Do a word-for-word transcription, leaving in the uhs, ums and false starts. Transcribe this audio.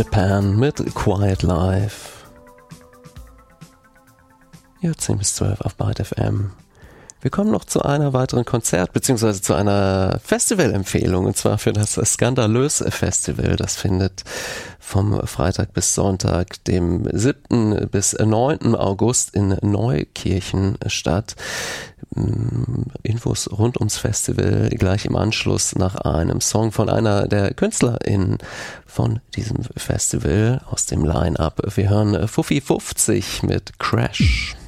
Japan mit Quiet Life. Ja, zehn bis zwölf auf Byte F M. Wir kommen noch zu einer weiteren Konzert- bzw. zu einer Festivalempfehlung, und zwar für das Skandalös Festival. Das findet vom Freitag bis Sonntag, dem siebten bis neunten August in Neukirchen statt. Infos rund ums Festival gleich im Anschluss nach einem Song von einer der KünstlerInnen von diesem Festival aus dem Line-Up. Wir hören Fuffi fünfzig mit Crash.